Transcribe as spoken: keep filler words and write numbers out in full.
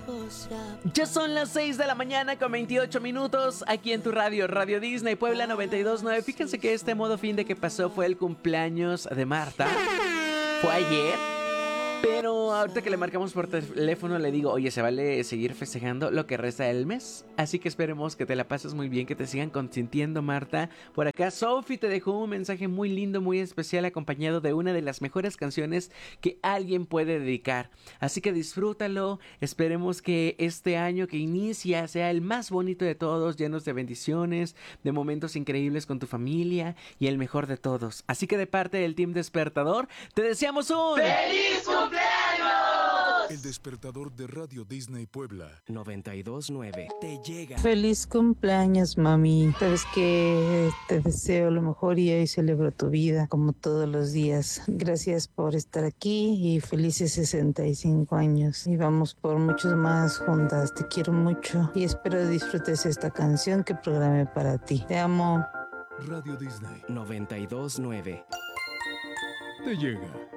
Ya son las seis de la mañana con veintiocho minutos aquí en tu radio, Radio Disney Puebla noventa y dos punto nueve. Fíjense que este modo fin de que pasó fue el cumpleaños de Marta. Fue ayer. Pero ahorita que le marcamos por teléfono le digo, oye, se vale seguir festejando lo que resta del mes. Así que esperemos que te la pases muy bien, que te sigan consintiendo, Marta. Por acá Sophie te dejó un mensaje muy lindo, muy especial, acompañado de una de las mejores canciones que alguien puede dedicar. Así que disfrútalo. Esperemos que este año que inicia sea el más bonito de todos, llenos de bendiciones, de momentos increíbles con tu familia y el mejor de todos. Así que de parte del Team Despertador, te deseamos un ¡Feliz cumpleaños! El despertador de Radio Disney Puebla noventa y dos punto nueve te llega. Feliz cumpleaños, mami. Sabes que te deseo lo mejor y hoy celebro tu vida como todos los días. Gracias por estar aquí y felices sesenta y cinco años. Y vamos por muchos más juntas. Te quiero mucho y espero disfrutes esta canción que programé para ti. Te amo. Radio Disney noventa y dos punto nueve te llega.